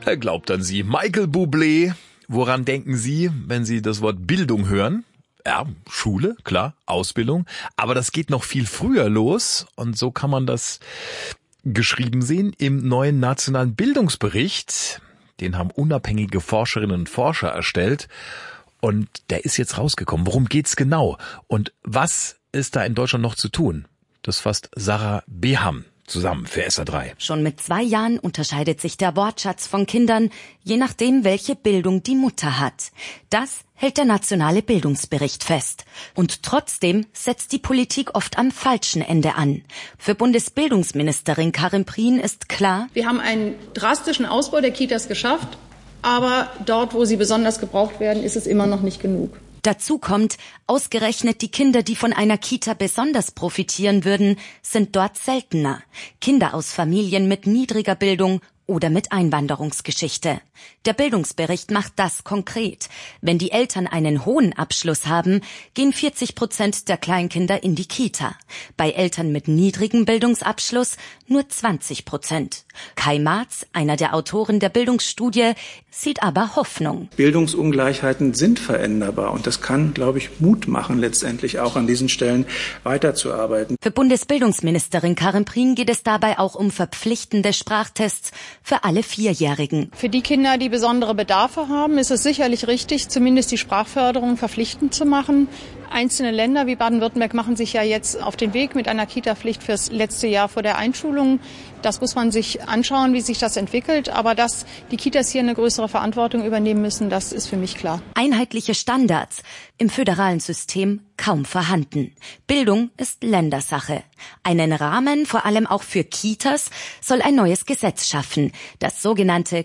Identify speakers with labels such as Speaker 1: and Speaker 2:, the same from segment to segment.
Speaker 1: Er glaubt an sie. Michael Bublé. Woran denken Sie, wenn Sie das Wort Bildung hören? Ja, Schule, klar, Ausbildung. Aber das geht noch viel früher los. Und so kann man das geschrieben sehen im neuen nationalen Bildungsbericht. Den haben unabhängige Forscherinnen und Forscher erstellt. Und der ist jetzt rausgekommen. Worum geht's genau? Und was ist da in Deutschland noch zu tun? Das fasst Sarah Beham zusammen für SA3.
Speaker 2: Schon mit 2 Jahren unterscheidet sich der Wortschatz von Kindern, je nachdem, welche Bildung die Mutter hat. Das hält der nationale Bildungsbericht fest. Und trotzdem setzt die Politik oft am falschen Ende an. Für Bundesbildungsministerin Karin Prien ist klar:
Speaker 3: Wir haben einen drastischen Ausbau der Kitas geschafft, aber dort, wo sie besonders gebraucht werden, ist es immer noch nicht genug.
Speaker 2: Dazu kommt, ausgerechnet die Kinder, die von einer Kita besonders profitieren würden, sind dort seltener. Kinder aus Familien mit niedriger Bildung oder mit Einwanderungsgeschichte. Der Bildungsbericht macht das konkret. Wenn die Eltern einen hohen Abschluss haben, gehen 40% der Kleinkinder in die Kita. Bei Eltern mit niedrigem Bildungsabschluss nur 20%. Kai Marz, einer der Autoren der Bildungsstudie, sieht aber Hoffnung.
Speaker 4: Bildungsungleichheiten sind veränderbar und das kann, glaube ich, Mut machen, letztendlich auch an diesen Stellen weiterzuarbeiten.
Speaker 2: Für Bundesbildungsministerin Karin Prien geht es dabei auch um verpflichtende Sprachtests für alle 4-Jährigen.
Speaker 3: Für die Kinder, die besondere Bedarfe haben, ist es sicherlich richtig, zumindest die Sprachförderung verpflichtend zu machen. Einzelne Länder wie Baden-Württemberg machen sich ja jetzt auf den Weg mit einer Kita-Pflicht fürs letzte Jahr vor der Einschulung. Das muss man sich anschauen, wie sich das entwickelt. Aber dass die Kitas hier eine größere Verantwortung übernehmen müssen, das ist für mich klar.
Speaker 2: Einheitliche Standards im föderalen System kaum vorhanden. Bildung ist Ländersache. Einen Rahmen, vor allem auch für Kitas, soll ein neues Gesetz schaffen, das sogenannte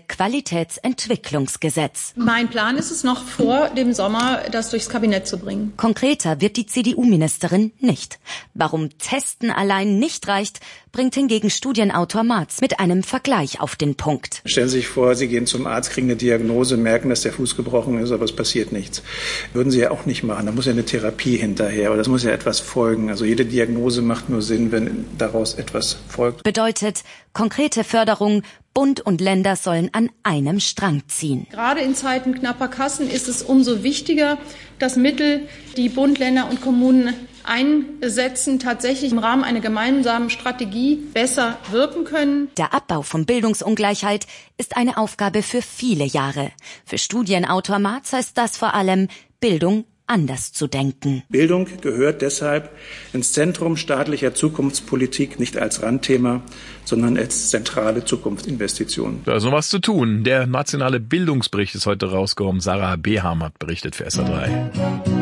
Speaker 2: Qualitätsentwicklungsgesetz.
Speaker 3: Mein Plan ist es, noch vor dem Sommer das durchs Kabinett zu bringen.
Speaker 2: Konkreter wird die CDU-Ministerin nicht. Warum Testen allein nicht reicht, bringt hingegen Studienautor Marz mit einem Vergleich auf den Punkt.
Speaker 4: Stellen Sie sich vor, Sie gehen zum Arzt, kriegen eine Diagnose, merken, dass der Fuß gebrochen ist, aber es passiert nichts. Würden Sie ja auch nicht machen. Da muss ja eine Therapie hinterher, oder das muss ja etwas folgen. Also jede Diagnose macht nur Sinn, wenn daraus etwas folgt.
Speaker 2: Bedeutet, konkrete Förderung, Bund und Länder sollen an einem Strang ziehen.
Speaker 3: Gerade in Zeiten knapper Kassen ist es umso wichtiger, dass Mittel, die Bund, Länder und Kommunen einsetzen, tatsächlich im Rahmen einer gemeinsamen Strategie besser wirken können.
Speaker 2: Der Abbau von Bildungsungleichheit ist eine Aufgabe für viele Jahre. Für Studienautor Marz heißt das vor allem, Bildung anders zu denken.
Speaker 4: Bildung gehört deshalb ins Zentrum staatlicher Zukunftspolitik, nicht als Randthema, sondern als zentrale Zukunftsinvestition.
Speaker 1: Da ist noch was zu tun. Der nationale Bildungsbericht ist heute rausgekommen. Sarah Beham hat berichtet für SA3.